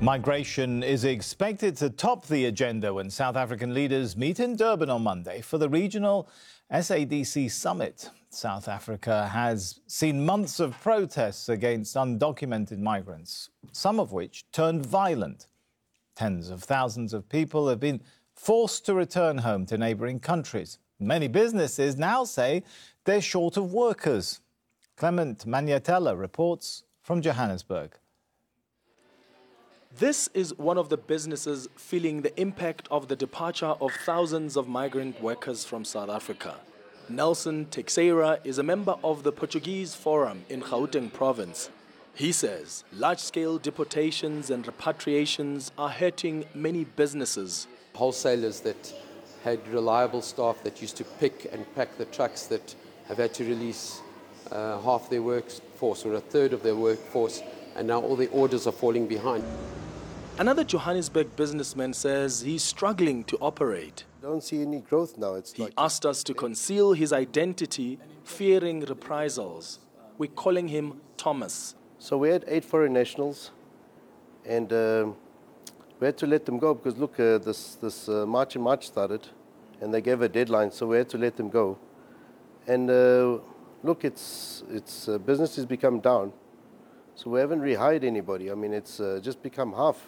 Migration is expected to top the agenda when South African leaders meet in Durban on Monday for the regional SADC summit. South Africa has seen months of protests against undocumented migrants, some of which turned violent. Tens of thousands of people have been forced to return home to neighbouring countries. Many businesses now say they're short of workers. Clement Manyatela reports from Johannesburg. This is one of the businesses feeling the impact of the departure of thousands of migrant workers from South Africa. Nelson Teixeira is a member of the Portuguese Forum in Gauteng province. He says large-scale deportations and repatriations are hurting many businesses. Wholesalers that had reliable staff that used to pick and pack the trucks that have had to release half their workforce or a third of their workforce, and now all the orders are falling behind. Another Johannesburg businessman says he's struggling to operate. I don't see any growth now. He asked us to conceal his identity, fearing reprisals. We're calling him Thomas. So we had 8 foreign nationals, and we had to let them go because, look, this March in March started, and they gave a deadline, so we had to let them go. And look, it's business has become down, so we haven't rehired anybody. I mean, it's just become half.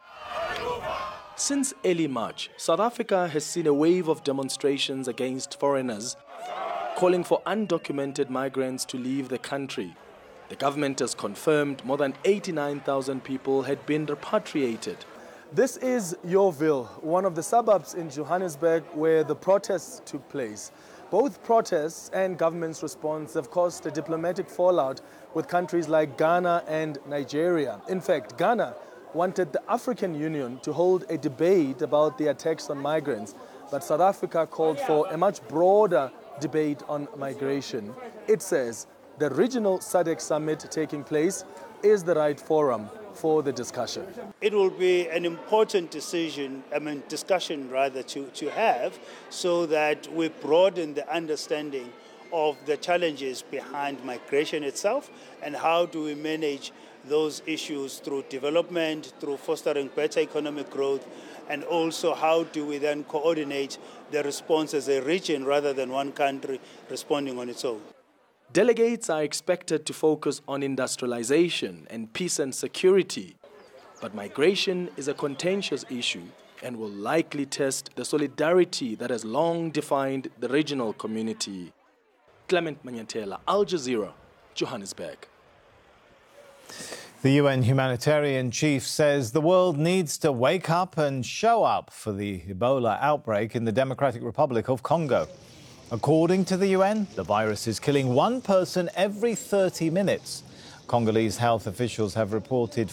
Since early March, South Africa has seen a wave of demonstrations against foreigners, calling for undocumented migrants to leave the country. The government has confirmed more than 89,000 people had been repatriated. This is Yeoville, one of the suburbs in Johannesburg where the protests took place. Both protests and government's response have caused a diplomatic fallout with countries like Ghana and Nigeria. In fact, Ghana wanted the African Union to hold a debate about the attacks on migrants, but South Africa called for a much broader debate on migration. It says the regional SADC summit taking place is the right forum for the discussion. It will be an important discussion to have, so that we broaden the understanding of the challenges behind migration itself and how do we manage those issues through development, through fostering better economic growth, and also how do we then coordinate the response as a region rather than one country responding on its own. Delegates are expected to focus on industrialization and peace and security, but migration is a contentious issue and will likely test the solidarity that has long defined the regional community. Clement Manyatela, Al Jazeera, Johannesburg. The UN humanitarian chief says the world needs to wake up and show up for the Ebola outbreak in the Democratic Republic of Congo. According to the UN, the virus is killing one person every 30 minutes. Congolese health officials have reported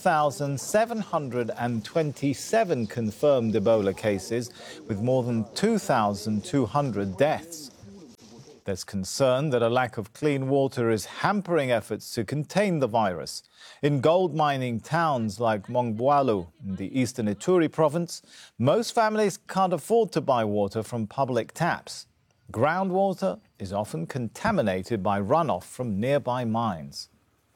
4,727 confirmed Ebola cases, with more than 2,200 deaths. There's concern that a lack of clean water is hampering efforts to contain the virus. In gold mining towns like Mongwalu in the eastern Ituri province, most families can't afford to buy water from public taps. Groundwater is often contaminated by runoff from nearby mines.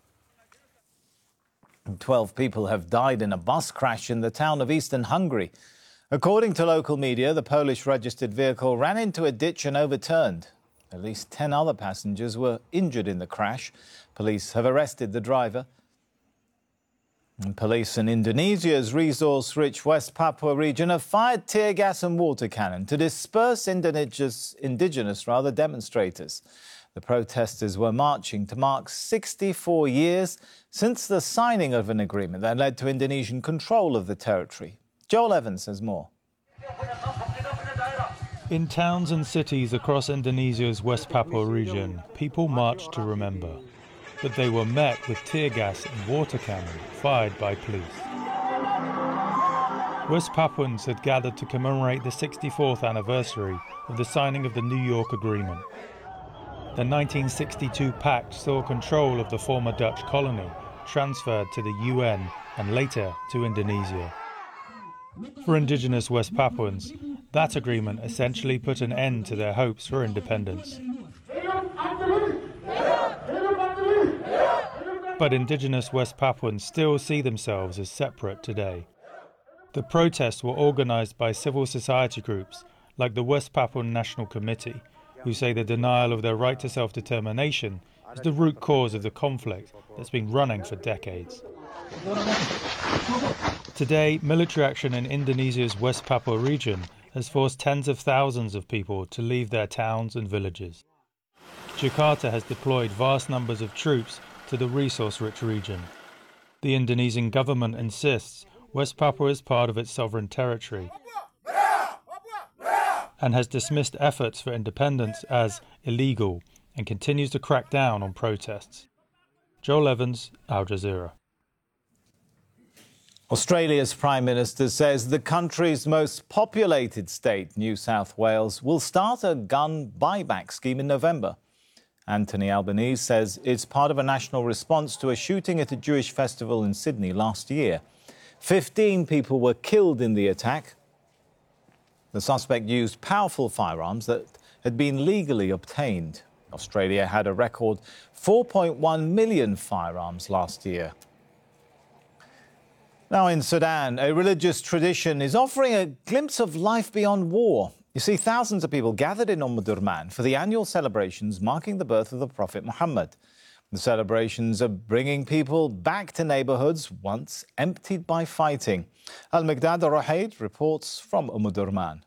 12 people have died in a bus crash in the town of eastern Hungary. According to local media, the Polish-registered vehicle ran into a ditch and overturned. At least 10 other passengers were injured in the crash. Police have arrested the driver. And police in Indonesia's resource-rich West Papua region have fired tear gas and water cannon to disperse indigenous demonstrators. The protesters were marching to mark 64 years since the signing of an agreement that led to Indonesian control of the territory. Joel Evans says more. In towns and cities across Indonesia's West Papua region, people marched to remember. But they were met with tear gas and water cannon fired by police. West Papuans had gathered to commemorate the 64th anniversary of the signing of the New York Agreement. The 1962 pact saw control of the former Dutch colony transferred to the UN and later to Indonesia. For indigenous West Papuans, that agreement essentially put an end to their hopes for independence. But indigenous West Papuans still see themselves as separate today. The protests were organised by civil society groups like the West Papuan National Committee, who say the denial of their right to self-determination is the root cause of the conflict that's been running for decades. Today, military action in Indonesia's West Papua region has forced tens of thousands of people to leave their towns and villages. Jakarta has deployed vast numbers of troops to the resource-rich region. The Indonesian government insists West Papua is part of its sovereign territory and has dismissed efforts for independence as illegal and continues to crack down on protests. Joel Evans, Al Jazeera. Australia's Prime Minister says the country's most populated state, New South Wales, will start a gun buyback scheme in November. Anthony Albanese says it's part of a national response to a shooting at a Jewish festival in Sydney last year. 15 people were killed in the attack. The suspect used powerful firearms that had been legally obtained. Australia had a record 4.1 million firearms last year. Now in Sudan, a religious tradition is offering a glimpse of life beyond war. You see, thousands of people gathered in Durman for the annual celebrations marking the birth of the Prophet Muhammad. The celebrations are bringing people back to neighbourhoods once emptied by fighting. Al-Miqdad Al-Ruhayd reports from Durman.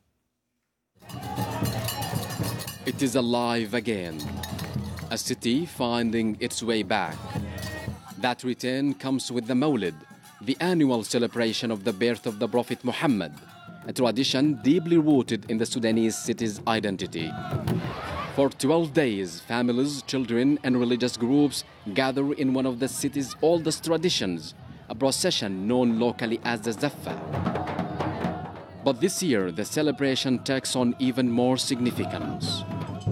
It is alive again, a city finding its way back. That return comes with the Mawlid, the annual celebration of the birth of the Prophet Muhammad, a tradition deeply rooted in the Sudanese city's identity. For 12 days, families, children, and religious groups gather in one of the city's oldest traditions, a procession known locally as the Zaffa. But this year, the celebration takes on even more significance.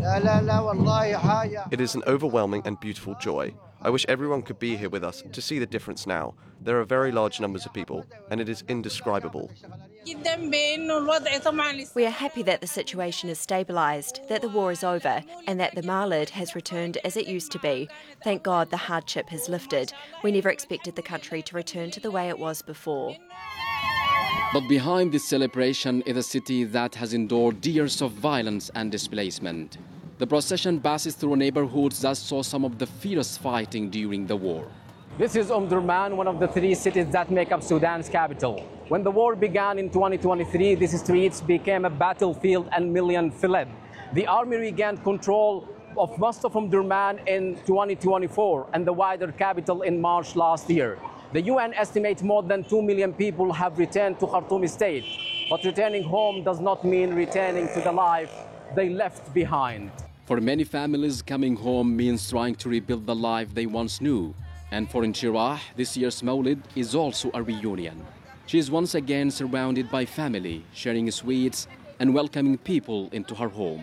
It is an overwhelming and beautiful joy. I wish everyone could be here with us to see the difference now. There are very large numbers of people, and it is indescribable. We are happy that the situation is stabilised, that the war is over, and that the Mawlid has returned as it used to be. Thank God the hardship has lifted. We never expected the country to return to the way it was before. But behind this celebration is a city that has endured years of violence and displacement. The procession passes through neighborhoods that saw some of the fierce fighting during the war. This is Durman, one of the 3 cities that make up Sudan's capital. When the war began in 2023, these streets became a battlefield and millions fled. The army regained control of most of Durman in 2024 and the wider capital in March last year. The UN estimates more than 2 million people have returned to Khartoum state. But returning home does not mean returning to the life they left behind. For many families, coming home means trying to rebuild the life they once knew. And for Inshirah, this year's Mawlid is also a reunion. She is once again surrounded by family, sharing sweets and welcoming people into her home.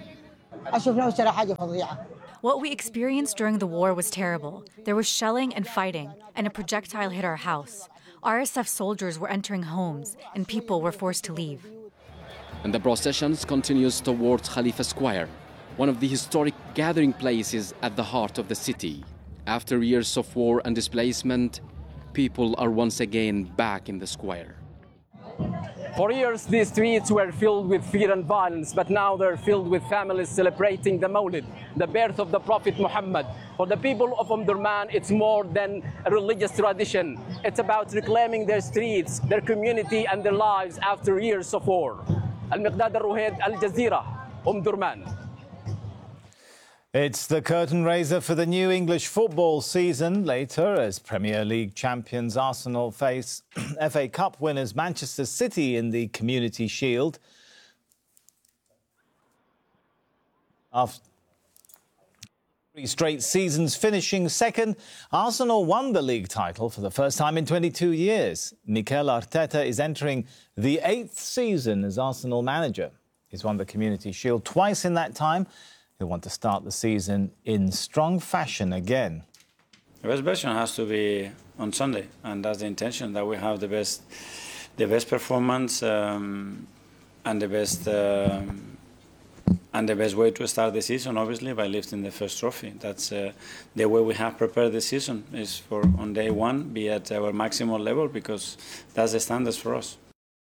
What we experienced during the war was terrible. There was shelling and fighting, and a projectile hit our house. RSF soldiers were entering homes, and people were forced to leave. And the processions continues towards Khalifa Square, one of the historic gathering places at the heart of the city. After years of war and displacement, people are once again back in the square. For years, these streets were filled with fear and violence, but now they're filled with families celebrating the Mawlid, the birth of the Prophet Muhammad. For the people of Durman, it's more than a religious tradition. It's about reclaiming their streets, their community, and their lives after years of war. Al-Miqdad Al-Ruhayd, Al Jazeera, Durman. It's the curtain raiser for the new English football season. Later, as Premier League champions Arsenal face FA Cup winners Manchester City in the Community Shield. After 3 straight seasons finishing second, Arsenal won the league title for the first time in 22 years. Mikel Arteta is entering the 8th season as Arsenal manager. He's won the Community Shield twice in that time. He'll want to start the season in strong fashion again. The best version has to be on Sunday, and that's the intention, that we have the best performance and the best And the best way to start the season, obviously, by lifting the first trophy. That's the way we have prepared the season, is for on day one be at our maximum level, because that's the standards for us.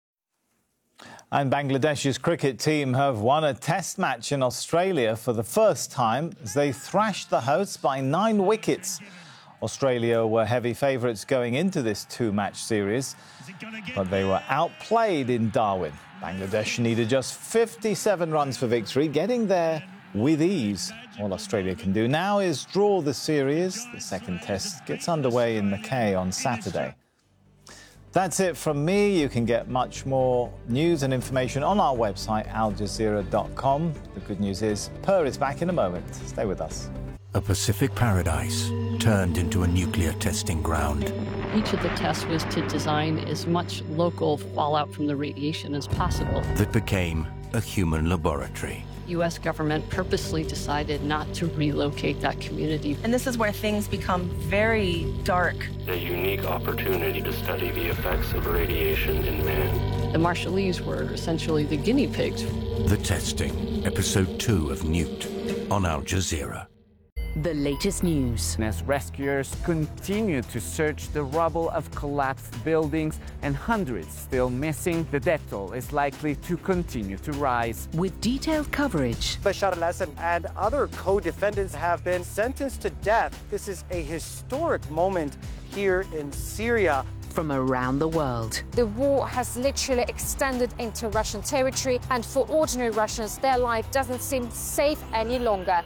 And Bangladesh's cricket team have won a test match in Australia for the first time as they thrashed the hosts by 9 wickets. Australia were heavy favourites going into this 2-match series, but they were outplayed in Darwin. Bangladesh needed just 57 runs for victory, getting there with ease. All Australia can do now is draw the series. The second test gets underway in Mackay on Saturday. That's it from me. You can get much more news and information on our website, aljazeera.com. The good news is, Per is back in a moment. Stay with us. A Pacific paradise turned into a nuclear testing ground. Each of the tests was to design as much local fallout from the radiation as possible. That became a human laboratory. U.S. government purposely decided not to relocate that community. And this is where things become very dark. A unique opportunity to study the effects of radiation in man. The Marshallese were essentially the guinea pigs. The Testing, Episode 2 of Newt, on Al Jazeera. The latest news. As rescuers continue to search the rubble of collapsed buildings and hundreds still missing, the death toll is likely to continue to rise. With detailed coverage. Bashar al-Assad and other co-defendants have been sentenced to death. This is a historic moment here in Syria. From around the world. The war has literally extended into Russian territory, and for ordinary Russians, their life doesn't seem safe any longer.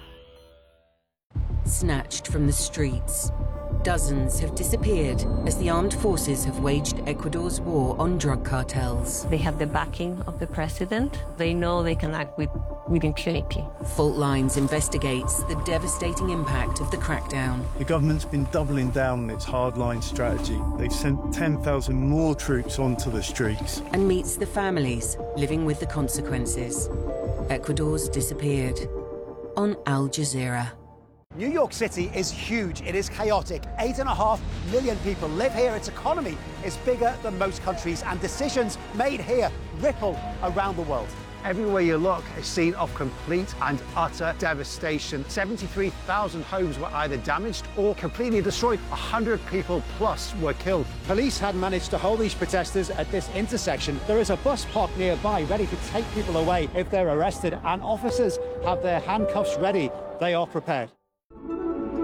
Snatched from the streets. Dozens have disappeared as the armed forces have waged Ecuador's war on drug cartels. They have the backing of the president. They know they can act with impunity. Fault Lines investigates the devastating impact of the crackdown. The government's been doubling down on its hardline strategy. They've sent 10,000 more troops onto the streets. And meets the families living with the consequences. Ecuador's disappeared. On Al Jazeera. New York City is huge. It is chaotic. 8.5 million people live here. Its economy is bigger than most countries, and decisions made here ripple around the world. Everywhere you look, a scene of complete and utter devastation. 73,000 homes were either damaged or completely destroyed. 100 people plus were killed. Police had managed to hold these protesters at this intersection. There is a bus parked nearby ready to take people away if they're arrested, and officers have their handcuffs ready. They are prepared.